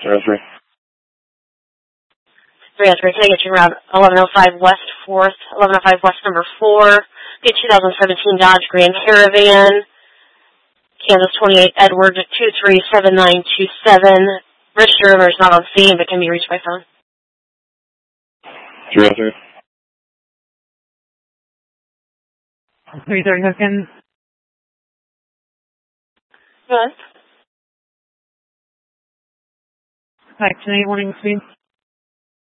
03. 303, can I get you around 1105 West 4th, 1105 West number 4, get 2017 Dodge Grand Caravan, Kansas 28 Edward 237927. Register owner is not on scene, but can be reached by phone. 303. 330 seconds. Yes. Action 8 warning speed.